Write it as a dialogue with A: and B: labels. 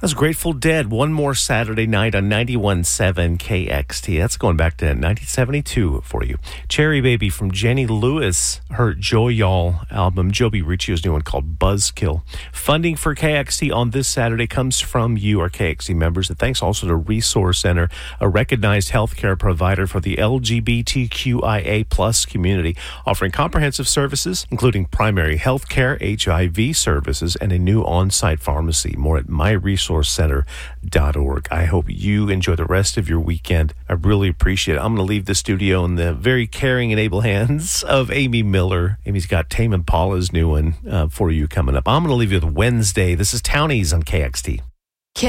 A: That's Grateful Dead. One more Saturday night on 91.7 KXT. That's going back to 1972 for you. Cherry Baby from Jenny Lewis, her Joy Y'all album. Joby Riccio's new one called Buzzkill. Funding for KXT on this Saturday comes from you, our KXT members. And thanks also to Resource Center, a recognized healthcare provider for the LGBTQIA plus community, offering comprehensive services, including primary healthcare, HIV services, and a new on-site pharmacy. More at myresourcecenter.org. I hope you enjoy the rest of your weekend. I really appreciate it. I'm going to leave the studio in the very caring and able hands of Amy Miller. Amy's got Tame Impala's new one for you coming up. I'm going to leave you with Wednesday. This is Townies on KXT.